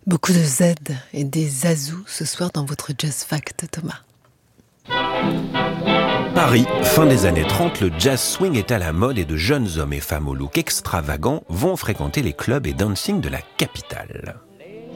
Beaucoup de Z et des azous ce soir dans votre Jazz Fact, Thomas. Paris, fin des années 30, le jazz swing est à la mode et de jeunes hommes et femmes au look extravagant vont fréquenter les clubs et dancing de la capitale.